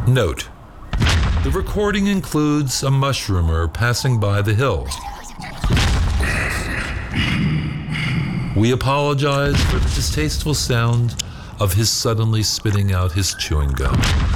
Note: the recording includes a mushroomer passing by the hill. We apologize for the distasteful sound of his suddenly spitting out his chewing gum.